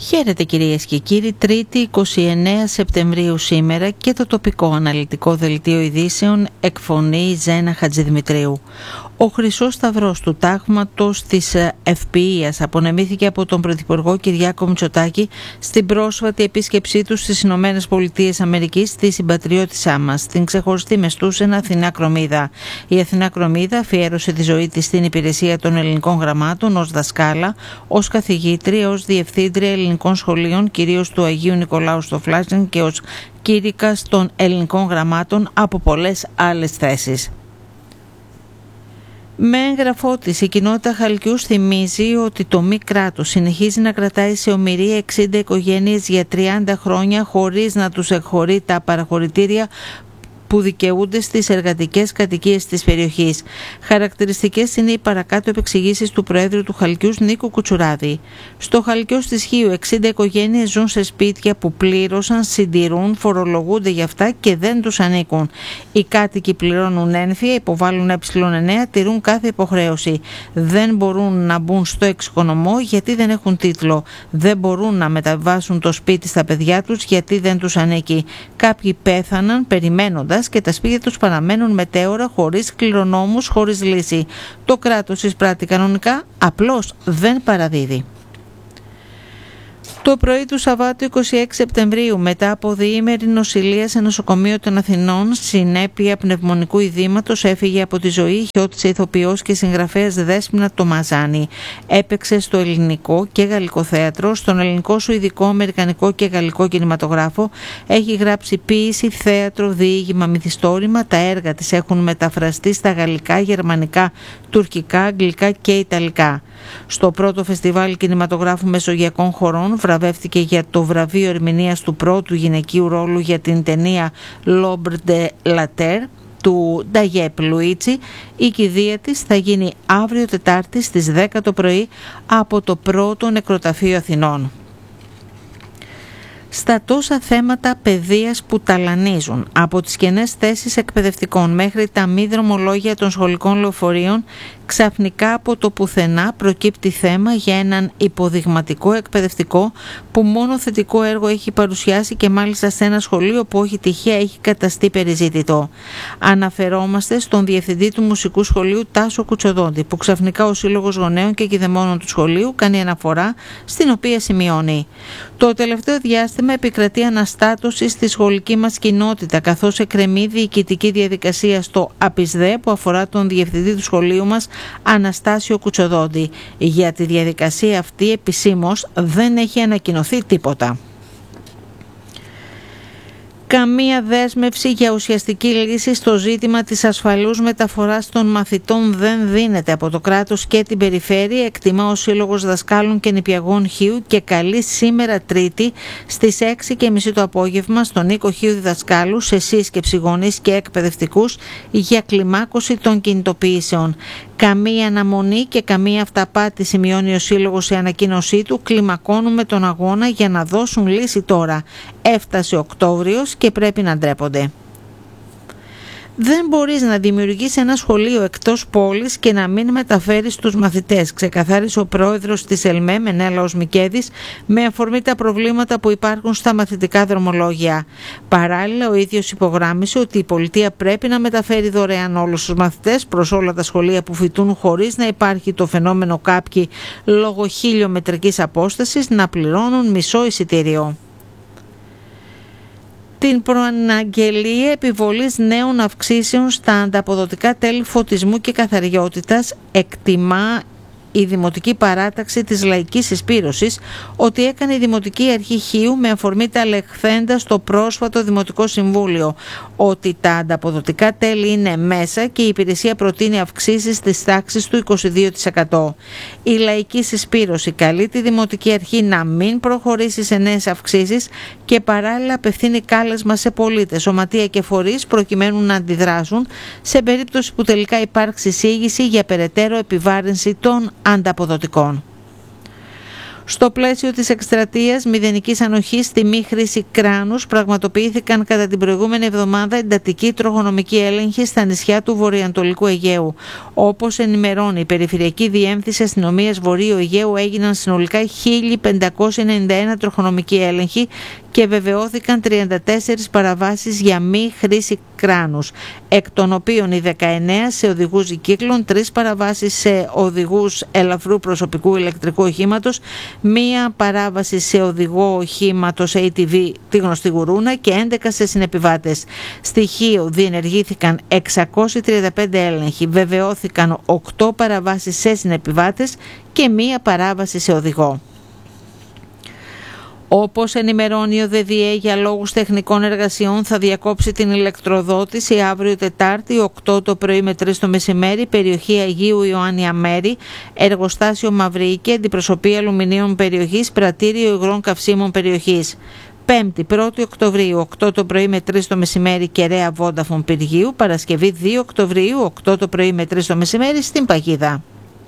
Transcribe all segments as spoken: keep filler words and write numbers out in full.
Χαίρετε κυρίες και κύριοι, Τρίτη εικοστή ενάτη Σεπτεμβρίου σήμερα και το τοπικό αναλυτικό δελτίο ειδήσεων εκφωνεί Ζένα Χατζηδημητρίου. Ο Χρυσός Σταυρός του Τάγματος της Ευποιίας απονεμήθηκε από τον Πρωθυπουργό Κυριάκο Μητσοτάκη στην πρόσφατη επίσκεψή του στις Ηνωμένες Πολιτείες Αμερικής στη συμπατριώτησά μας, την ξεχωριστή μεστούσαινα Αθηνά Κρομίδα. Η Αθηνά Κρομίδα αφιέρωσε τη ζωή της στην υπηρεσία των ελληνικών γραμμάτων ως δασκάλα, ως καθηγήτρια, ως διευθύντρια ελληνικών σχολείων, κυρίως του Αγίου Νικολάου στο Φλάσιν και ως κήρυκας των ελληνικών γραμμάτων από πολλές άλλες θέσεις. Με έγγραφό της, η κοινότητα Χαλκιούς θυμίζει ότι το μη κράτος συνεχίζει να κρατάει σε ομηρία εξήντα οικογένειες για τριάντα χρόνια χωρίς να τους εκχωρεί τα παραχωρητήρια που δικαιούνται στις εργατικές κατοικίες της περιοχής. Χαρακτηριστικές είναι οι παρακάτω επεξηγήσεις του Προέδρου του Χαλκιούς Νίκου Κουτσουράδη. Στο Χαλκιός της Χίου εξήντα οικογένειες ζουν σε σπίτια που πλήρωσαν, συντηρούν, φορολογούνται για αυτά και δεν τους ανήκουν. Οι κάτοικοι πληρώνουν ένφια, υποβάλλουν ε εννέα, τηρούν κάθε υποχρέωση. Δεν μπορούν να μπουν στο εξοικονομό γιατί δεν έχουν τίτλο. Δεν μπορούν να μεταβάσουν το σπίτι στα παιδιά τους γιατί δεν τους ανήκει. Κάποιοι πέθαναν περιμένοντας και τα σπίτια τους παραμένουν μετέωρα, χωρίς κληρονόμους, χωρίς λύση. Το κράτος εισπράττει κανονικά, απλώς δεν παραδίδει. Το πρωί του Σαββάτου εικοστή έκτη Σεπτεμβρίου, μετά από διήμερη νοσηλεία σε νοσοκομείο των Αθηνών, συνέπεια πνευμονικού ειδήματος, έφυγε από τη ζωή η χιώτισσα ηθοποιός και συγγραφέας Δέσποινα Τομαζάνη. Έπαιξε στο ελληνικό και γαλλικό θέατρο, στον ελληνικό, σουηδικό, αμερικανικό και γαλλικό κινηματογράφο. Έχει γράψει ποίηση, θέατρο, διήγημα, μυθιστόρημα. Τα έργα της έχουν μεταφραστεί στα γαλλικά, γερμανικά, τουρκικά, αγγλικά και ιταλικά. Στο πρώτο φεστιβάλ κινηματογράφου μεσογειακών χωρών βραβεύτηκε για το βραβείο ερμηνείας του πρώτου γυναικείου ρόλου για την ταινία L'Ombre de la Terre του Νταγιέπ Λουίτσι. Η κηδεία της θα γίνει αύριο Τετάρτη στις δέκα το πρωί από το πρώτο νεκροταφείο Αθηνών. Στα τόσα θέματα παιδείας που ταλανίζουν, από τις κενές θέσεις εκπαιδευτικών μέχρι τα μη δρομολόγια των σχολικών λεωφορείων, ξαφνικά από το πουθενά προκύπτει θέμα για έναν υποδειγματικό εκπαιδευτικό που μόνο θετικό έργο έχει παρουσιάσει και μάλιστα σε ένα σχολείο που όχι τυχαία έχει καταστεί περιζήτητο. Αναφερόμαστε στον διευθυντή του μουσικού σχολείου Τάσο Κουτσοδόντη, που ξαφνικά ο Σύλλογος Γονέων και Κηδεμόνων του σχολείου κάνει αναφορά, στην οποία σημειώνει: το τελευταίο διάστημα επικρατεί αναστάτωση στη σχολική μας κοινότητα, καθώς εκκρεμεί διοικητική διαδικασία στο ΑΠΙΣΔΕ που αφορά τον διευθυντή του σχολείου μας, Αναστάσιο Κουτσοδόντη. Για τη διαδικασία αυτή επισήμως δεν έχει ανακοινωθεί τίποτα. Καμία δέσμευση για ουσιαστική λύση στο ζήτημα της ασφαλούς μεταφοράς των μαθητών δεν δίνεται από το κράτος και την περιφέρεια, εκτιμά ο Σύλλογος Δασκάλων και Νηπιαγών Χίου και καλεί σήμερα Τρίτη στις έξι και μισή το απόγευμα στον οίκο Χίου Διδασκάλου σε σύσκεψη γονείς και εκπαιδευτικούς για κλιμάκωση των κινητοποιήσεων. Καμία αναμονή και καμία αυταπάτη, σημειώνει ο Σύλλογος σε ανακοίνωσή του. Κλιμακώνουμε τον αγώνα για να δώσουν λύση τώρα. Έφτασε Οκτώβριος και πρέπει να ντρέπονται. Δεν μπορείς να δημιουργείς ένα σχολείο εκτός πόλης και να μην μεταφέρεις τους μαθητές, ξεκαθάρισε ο πρόεδρος της ΕΛΜΕ, Μενέλαος Μικέδης, με αφορμή τα προβλήματα που υπάρχουν στα μαθητικά δρομολόγια. Παράλληλα, ο ίδιος υπογράμμισε ότι η πολιτεία πρέπει να μεταφέρει δωρεάν όλους τους μαθητές προς όλα τα σχολεία που φοιτούν, χωρίς να υπάρχει το φαινόμενο κάποιοι λόγω χιλιομετρικής απόστασης να πληρώνουν μισό εισιτήριο. Την προαναγγελία επιβολής νέων αυξήσεων στα ανταποδοτικά τέλη φωτισμού και καθαριότητας εκτιμά η Δημοτική Παράταξη της Λαϊκής Συσπήρωσης ότι έκανε η Δημοτική Αρχή Χίου με αφορμή τα λεχθέντα στο πρόσφατο Δημοτικό Συμβούλιο, ότι τα ανταποδοτικά τέλη είναι μέσα και η υπηρεσία προτείνει αυξήσεις της τάξης του είκοσι δύο τοις εκατό. Η Λαϊκή Συσπήρωση καλεί τη Δημοτική Αρχή να μην προχωρήσει σε νέες αυξήσεις και παράλληλα απευθύνει κάλεσμα σε πολίτες, σωματεία και φορείς προκειμένου να αντιδράσουν σε περίπτωση που τελικά υπάρξει εισήγηση για περαιτέρω επιβάρυνση των ανταποδοτικών. Στο πλαίσιο της εκστρατείας μηδενικής ανοχής στη μη χρήση κράνους, πραγματοποιήθηκαν κατά την προηγούμενη εβδομάδα εντατική τροχονομική έλεγχη στα νησιά του βορειοανατολικού Αιγαίου. Όπως ενημερώνει η Περιφερειακή Διεύθυνση Αστυνομίας Βορείου Αιγαίου, έγιναν συνολικά χίλια πεντακόσιοι ενενήντα ένα τροχονομικοί έλεγχοι και βεβαιώθηκαν τριάντα τέσσερις παραβάσεις για μη χρήση κράνους, εκ των οποίων οι δεκαεννέα σε οδηγούς δικύκλων, τρεις παραβάσεις σε οδηγούς ελαφρού προσωπικού ηλεκτρικού οχήματος, μία παράβαση σε οδηγό οχήματος έι τι βι, τη γνωστή γουρούνα, και έντεκα σε συνεπιβάτες. Στοιχείο: διενεργήθηκαν εξακόσιοι τριάντα πέντε έλεγχοι, βεβαιώθηκαν οκτώ παραβάσεις σε συνεπιβάτες και μία παράβαση σε οδηγό. Όπως ενημερώνει ο ΔΔΕ, για λόγους τεχνικών εργασιών θα διακόψει την ηλεκτροδότηση αύριο Τετάρτη οκτώ το πρωί με τρεις το μεσημέρι, περιοχή Αγίου Ιωάννη Μέρη, εργοστάσιο Μαυρίκη, αντιπροσωπεία αλουμινίων περιοχής, πρατήριο υγρών καυσίμων περιοχής. Πέμπτη πρώτη Οκτωβρίου οκτώ το πρωί με τρεις το μεσημέρι, Κεραία Βόνταφον Πυργίου. Παρασκευή δύο Οκτωβρίου οκτώ το πρωί με τρεις το μεσημέρι, στην Παγίδα.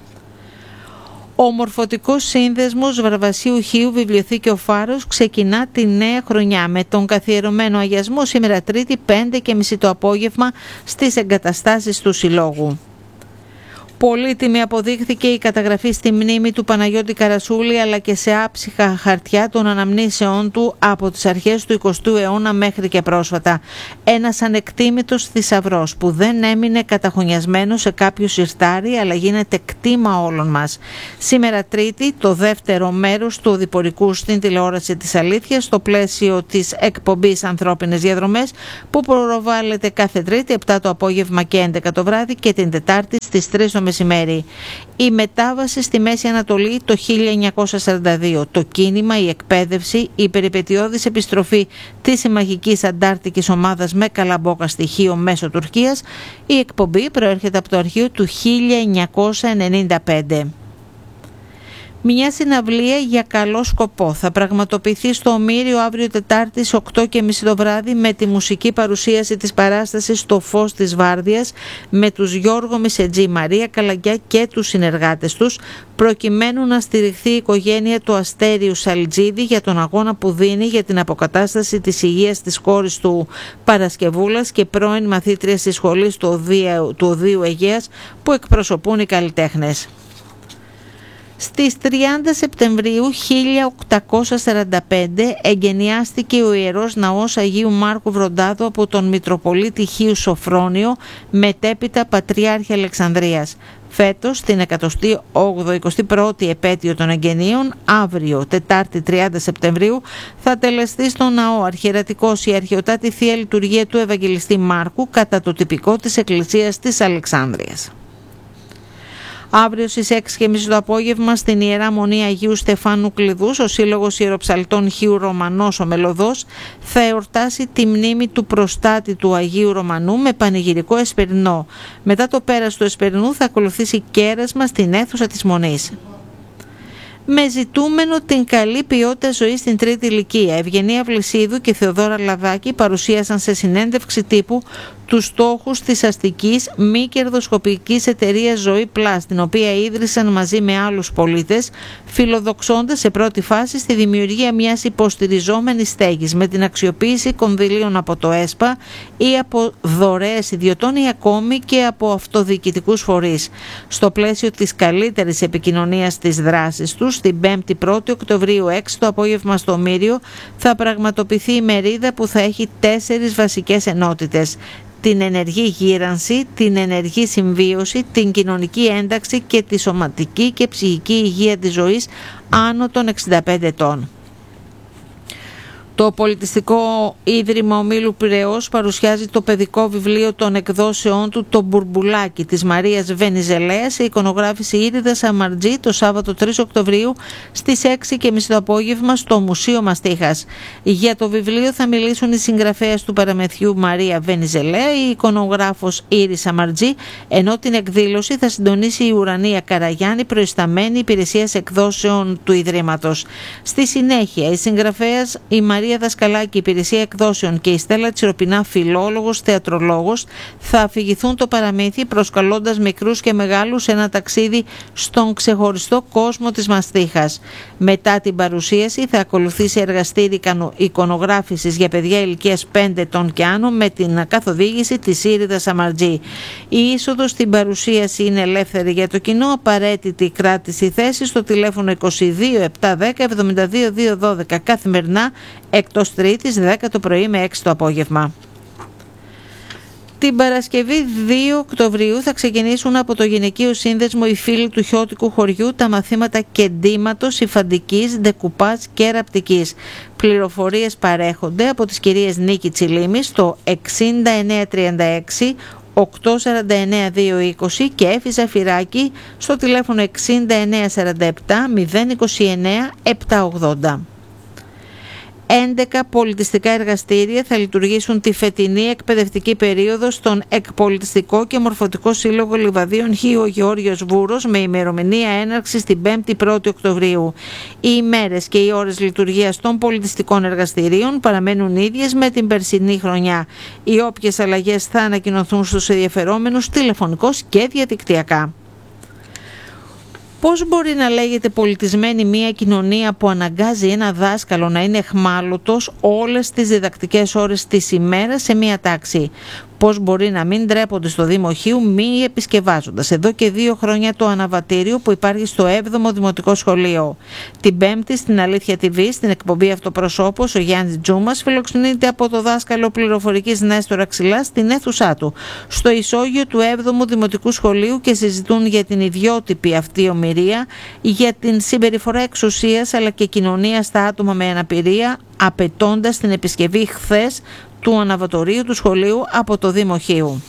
Ο Μορφωτικός Σύνδεσμος Βαρβασίου Χίου Βιβλιοθήκη Ο Φάρος ξεκινά τη νέα χρονιά με τον καθιερωμένο αγιασμό σήμερα Τρίτη πέντε και μισή το απόγευμα στις εγκαταστάσεις του Συλλόγου. Πολύτιμη αποδείχθηκε η καταγραφή στη μνήμη του Παναγιώτη Καρασούλη, αλλά και σε άψυχα χαρτιά των αναμνήσεών του από τις αρχές του εικοστού αιώνα μέχρι και πρόσφατα. Ένας ανεκτήμητος θησαυρός που δεν έμεινε καταχωνιασμένο σε κάποιο συρτάρι, αλλά γίνεται κτήμα όλων μας. Σήμερα Τρίτη, το δεύτερο μέρος του οδηπορικού στην τηλεόραση της Αλήθειας, στο πλαίσιο της εκπομπής Ανθρώπινες Διαδρομές, που προβάλλεται κάθε Τρίτη επτά το απόγευμα και έντεκα το βράδυ, και την Τετάρτη στις τρεις το μεσημέρι. Η μετάβαση στη Μέση Ανατολή το χίλια εννιακόσια σαράντα δύο, το κίνημα, η εκπαίδευση, η περιπετειώδης επιστροφή της συμμαχικής αντάρτικης ομάδας με καλαμπόκα στοιχείο μέσω Τουρκίας. Η εκπομπή προέρχεται από το αρχείο του χίλια εννιακόσια ενενήντα πέντε. Μια συναυλία για καλό σκοπό θα πραγματοποιηθεί στο Ομήριο αύριο Τετάρτη στις οκτώ και μισή το βράδυ, με τη μουσική παρουσίαση της παράστασης «Το φως της Βάρδιας» με τους Γιώργο Μισετζή, Μαρία Καλαγκιά και τους συνεργάτες τους, προκειμένου να στηριχθεί η οικογένεια του Αστέριου Σαλιτζίδη για τον αγώνα που δίνει για την αποκατάσταση της υγείας της κόρης του Παρασκευούλας και πρώην μαθήτριας της σχολής του Οδείου, του Οδείου Αιγαίας, που εκπροσωπούν οι καλλιτέχνες. Στις τριάντα Σεπτεμβρίου χίλια οκτακόσια σαράντα πέντε εγκαινιάστηκε ο Ιερός Ναός Αγίου Μάρκου Βροντάδου από τον Μητροπολίτη Χίου Σοφρόνιο, μετέπειτα Πατριάρχη Αλεξανδρίας. Φέτος, την εκατοστή όγδοη εικοστή πρώτη επέτειο των εγγενείων, αύριο Τετάρτη τριάντα Σεπτεμβρίου, θα τελεστεί στο ναό αρχιερατικός η αρχαιοτάτη Θεία Λειτουργία του Ευαγγελιστή Μάρκου κατά το τυπικό της Εκκλησίας της Αλεξάνδρειας. Αύριο στις έξι και μισή το απόγευμα στην Ιερά Μονή Αγίου Στεφάνου Κλειδούς, ο Σύλλογος Ιεροψαλτών Χίου Ρωμανός ο Μελωδός θα εορτάσει τη μνήμη του προστάτη του Αγίου Ρωμανού με πανηγυρικό εσπερινό. Μετά το πέρας του εσπερινού θα ακολουθήσει κέρασμα στην αίθουσα της Μονής. Με ζητούμενο την καλή ποιότητα ζωής στην τρίτη ηλικία, Ευγενία Βλησίδου και Θεοδόρα Λαδάκη παρουσίασαν σε συνέντευξη τύπου τους στόχους της αστικής μη κερδοσκοπικής εταιρείας Ζωή Plus, την οποία ίδρυσαν μαζί με άλλους πολίτες, φιλοδοξώντας σε πρώτη φάση στη δημιουργία μιας υποστηριζόμενης στέγης με την αξιοποίηση κονδυλίων από το ΕΣΠΑ ή από δωρεές ιδιωτών ή ακόμη και από αυτοδιοικητικούς φορείς. Στο πλαίσιο της καλύτερης επικοινωνίας της δράσης τους, την πέμπτη πρώτη Οκτωβρίου έξι το απόγευμα στο Ομήριο θα πραγματοποιηθεί η μερίδα που θα έχει τέσσερις βασικές ενότητες: την ενεργή γύρανση, την ενεργή συμβίωση, την κοινωνική ένταξη και τη σωματική και ψυχική υγεία της ζωής άνω των εξήντα πέντε ετών. Το Πολιτιστικό Ίδρυμα Ομίλου Πειραιώς παρουσιάζει το παιδικό βιβλίο των εκδόσεών του «Το Μπουρμπουλάκι» της Μαρίας Βενιζελέας σε εικονογράφηση Ήριδας Αμαρτζή το Σάββατο τρεις Οκτωβρίου στις έξι και μισή το απόγευμα στο Μουσείο Μαστίχας. Για το βιβλίο θα μιλήσουν οι συγγραφέας του παραμεθιού Μαρία Βενιζελέα, η εικονογράφος Ήρης Αμαρτζή, ενώ την εκδήλωση θα συντονίσει η Ουρανία Καραγιάννη, προϊσταμένη υπηρεσίας εκδόσεων του Ιδρύματος. Στη συνέχεια, η συγγραφέας η Μαρία Μαρία Δασκαλάκη, υπηρεσία εκδόσεων, και η Στέλλα Τσιροπινά, φιλόλογος, θεατρολόγος, θα αφηγηθούν το παραμύθι προσκαλώντας μικρούς και μεγάλους σε ένα ταξίδι στον ξεχωριστό κόσμο της μαστίχας. Μετά την παρουσίαση θα ακολουθήσει εργαστήρι εικονογράφησης για παιδιά ηλικίας πέντε ετών και άνω με την καθοδήγηση της Ήριδας Σαμαρτζή. Η είσοδος στην παρουσίαση είναι ελεύθερη για το κοινό, απαραίτητη κράτηση θέση στο τηλέφωνο είκοσι δύο επτακόσια δέκα εβδομήντα δύο διακόσια δώδεκα καθημερινά, εκτός Τρίτης δέκα το πρωί με έξι το απόγευμα. Την Παρασκευή δύο Οκτωβρίου θα ξεκινήσουν από το Γυναικείο Σύνδεσμο οι φίλοι του Χιώτικου χωριού τα μαθήματα κεντήματος, υφαντικής, ντεκουπάζ και ραπτικής. Πληροφορίες παρέχονται από τις κυρίες Νίκη Τσιλίμη στο εξήντα εννέα τριάντα έξι οκτακόσια σαράντα εννέα διακόσια είκοσι και Έφη Ζαφυράκη στο τηλέφωνο εξήντα εννέα σαράντα επτά μηδέν είκοσι εννέα επτακόσια ογδόντα. έντεκα πολιτιστικά εργαστήρια θα λειτουργήσουν τη φετινή εκπαιδευτική περίοδο στον Εκπολιτιστικό και Μορφωτικό Σύλλογο Λιβαδίων Χίο Γεώργιος Βούρος με ημερομηνία έναρξης την πέμπτη πρώτη Οκτωβρίου. Οι ημέρες και οι ώρες λειτουργίας των πολιτιστικών εργαστηρίων παραμένουν ίδιες με την περσινή χρονιά. Οι όποιες αλλαγές θα ανακοινωθούν στους ενδιαφερόμενους τηλεφωνικώς και διαδικτυακά. Πώς μπορεί να λέγεται πολιτισμένη μια κοινωνία που αναγκάζει ένα δάσκαλο να είναι εχμάλωτος όλες τις διδακτικές ώρες της ημέρας σε μια τάξη? Πώς μπορεί να μην ντρέπονται στο Δήμο Χίου μη επισκευάζοντας εδώ και δύο χρόνια το αναβατήριο που υπάρχει στο έβδομο Δημοτικό Σχολείο? Την Πέμπτη στην Αλήθεια τι βι, στην εκπομπή Αυτοπροσώπος, ο Γιάννης Τζούμας φιλοξενείται από το δάσκαλο πληροφορικής Νέστορα Ξυλά στην αίθουσά του, στο ισόγειο του έβδομου Δημοτικού Σχολείου, και συζητούν για την ιδιότυπη αυτή ομηρία, για την συμπεριφορά εξουσίας αλλά και κοινωνία στα άτομα με αναπηρία, απαιτώντας την επισκευή χθες του αναβατορίου του σχολείου από το Δήμο Χίου.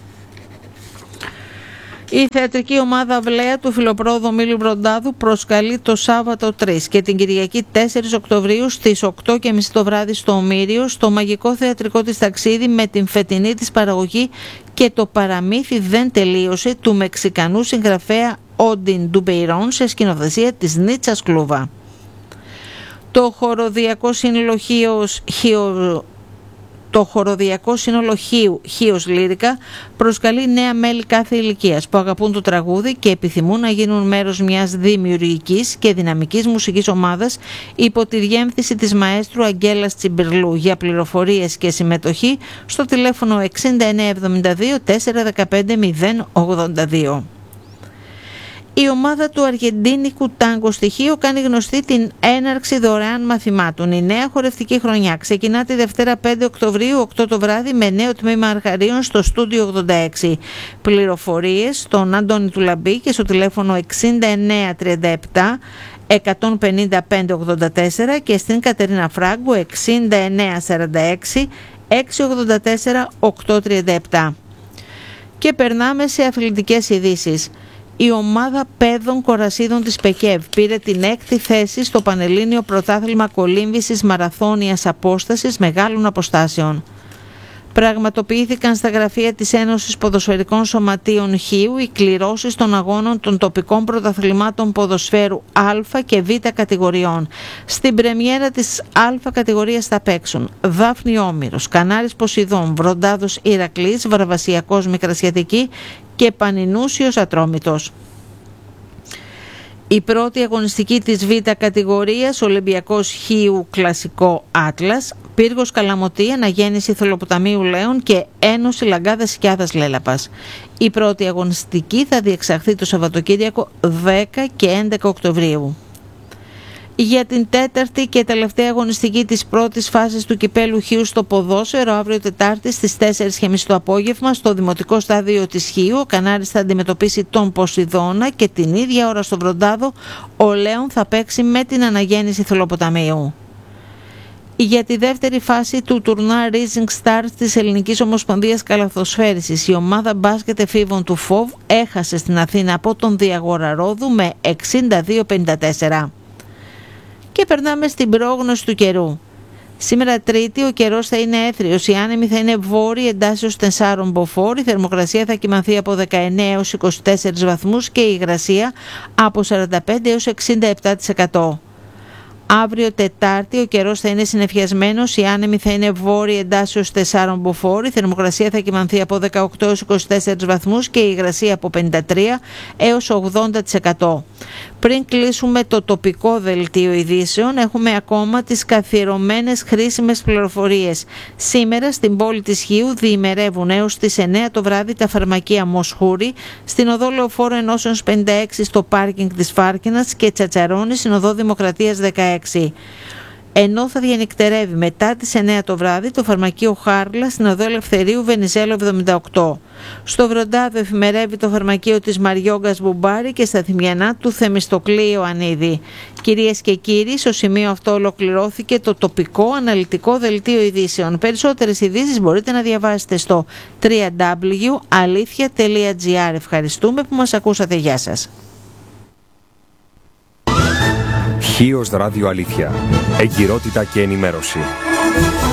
Η θεατρική ομάδα Αυλαία του Φιλοπρόοδου Μήλου Βροντάδου προσκαλεί το Σάββατο τρεις και την Κυριακή τέσσερις Οκτωβρίου στις οκτώ και μισή το βράδυ στο Ομήριο στο μαγικό θεατρικό της ταξίδι με την φετινή της παραγωγή «Και το παραμύθι δεν τελείωσε» του Μεξικανού συγγραφέα Όντιν Ντουμπεϊρόν σε σκηνοθεσία της Νίτσας Κλούβα. Το χοροδιακό σύνολο Χίος, Χίο, Το χοροδιακό σύνολο Χίου, Χίος Λύρικα, προσκαλεί νέα μέλη κάθε ηλικίας που αγαπούν το τραγούδι και επιθυμούν να γίνουν μέρος μιας δημιουργικής και δυναμικής μουσικής ομάδας υπό τη διεύθυνση της μαέστρου Αγγέλας Τσιμπερλού. Για πληροφορίες και συμμετοχή στο τηλέφωνο εξήντα εννέα εβδομήντα δύο τετρακόσια δεκαπέντε μηδέν ογδόντα δύο. Η ομάδα του Αργεντίνικου Τάγκο στοιχείο κάνει γνωστή την έναρξη δωρεάν μαθημάτων. Η νέα χορευτική χρονιά ξεκινά τη Δευτέρα πέντε Οκτωβρίου οκτώ το βράδυ με νέο τμήμα αρχαρίων στο στούντιο ογδόντα έξι. Πληροφορίες στον Αντώνη του Λαμπή και στο τηλέφωνο εξήντα εννέα τριάντα επτά εκατόν πενήντα πέντε ογδόντα τέσσερα και στην Κατερίνα Φράγκου εξήντα εννέα σαράντα έξι εξακόσια ογδόντα τέσσερα οκτακόσια τριάντα επτά. Και περνάμε σε αθλητικές ειδήσεις. Η ομάδα παιδών κορασίδων της ΠΕΚΕΒ πήρε την έκτη θέση στο Πανελλήνιο Πρωτάθλημα Κολύμβησης Μαραθώνιας Απόστασης Μεγάλων Αποστάσεων. Πραγματοποιήθηκαν στα γραφεία της Ένωσης Ποδοσφαιρικών Σωματείων Χίου οι κληρώσεις των αγώνων των τοπικών πρωταθλημάτων ποδοσφαίρου Α και Β κατηγοριών. Στην πρεμιέρα της Α κατηγορίας θα παίξουν Δάφνη Όμηρος, Κανάρης Ποσειδών, Βροντάδος Ηρακλής, Βαρβασιακός Μικρασιατική και Πανινούσιος Ατρόμητος. Η πρώτη αγωνιστική της Β κατηγορίας, Ολυμπιακός Χίου Κλασικό Άτλας, Πύργος Καλαμωτή, Αναγέννηση Θολοποταμίου Λέων και Ένωση Λαγκάδας Σκιάδας Λέλαπας. Η πρώτη αγωνιστική θα διεξαχθεί το Σαββατοκύριακο δέκα και έντεκα Οκτωβρίου. Για την τέταρτη και τελευταία αγωνιστική της πρώτης φάσης του Κυπέλου Χίου στο ποδόσφαιρο, αύριο Τετάρτη στις τέσσερις και μισή το απόγευμα στο Δημοτικό Στάδιο της Χίου, ο Κανάρης θα αντιμετωπίσει τον Ποσειδώνα και την ίδια ώρα στο Βροντάδο ο Λέων θα παίξει με την Αναγέννηση Θολοποταμίου. Για τη δεύτερη φάση του τουρνά Rising Stars της Ελληνικής Ομοσπονδίας Καλαθοσφαίρισης, η ομάδα μπάσκετ εφήβων του ΦΟΒ έχασε στην Αθήνα από τον Διαγόρα Ρόδου με εξήντα δύο πενήντα τέσσερα. Και περνάμε στην πρόγνωση του καιρού. Σήμερα Τρίτη ο καιρός θα είναι έθριος, η άνεμη θα είναι βόρεια εντάσσεως τεσσάρων μποφόρ, η θερμοκρασία θα κυμανθεί από δεκαεννέα έως είκοσι τέσσερις βαθμούς και η υγρασία από σαράντα πέντε έως εξήντα επτά τοις εκατό. Αύριο Τετάρτη ο καιρός θα είναι συννεφιασμένος, η άνεμη θα είναι βόρεια εντάσσεως τεσσάρων μποφόρ, η θερμοκρασία θα κυμανθεί από δεκαοκτώ έως είκοσι τέσσερις βαθμούς και η υγρασία από πενήντα τρία έως ογδόντα τοις εκατό. Πριν κλείσουμε το τοπικό δελτίο ειδήσεων, έχουμε ακόμα τις καθιερωμένες χρήσιμες πληροφορίες. Σήμερα στην πόλη της Χίου διημερεύουν έως τις εννέα το βράδυ τα φαρμακεία Μοσχούρη, στην οδό Λεωφόρο Ενώσεως πενήντα έξι στο πάρκινγκ της Φάρκινας και Τσατσαρώνη στην οδό Δημοκρατίας δεκαέξι. Ενώ θα διανυκτερεύει μετά τις εννέα το βράδυ το φαρμακείο Χάρλα στην οδό Ελευθερίου Βενιζέλου εβδομήντα οκτώ. Στο Βροντάδο εφημερεύει το φαρμακείο της Μαριόγκας Μπουμπάρη και στα Θυμιανά του Θεμιστοκλή Ιωαννίδη. Κυρίες και κύριοι, στο σημείο αυτό ολοκληρώθηκε το τοπικό αναλυτικό δελτίο ειδήσεων. Περισσότερες ειδήσεις μπορείτε να διαβάσετε στο double-u double-u double-u τελεία αλήθεια τελεία τζι άρ. Ευχαριστούμε που μας ακούσατε. Γεια σας. Χίος Ράδιο Αλήθεια. Εγκυρότητα και ενημέρωση.